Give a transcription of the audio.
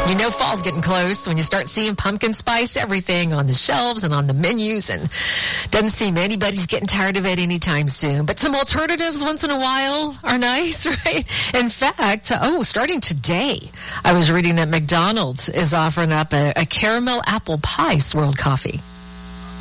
You know fall's getting close when you start seeing pumpkin spice everything on the shelves and on the menus, and doesn't seem anybody's getting tired of it anytime soon. But some alternatives once in a while are nice, right? In fact, starting today, I was reading that McDonald's is offering up a caramel apple pie swirled coffee.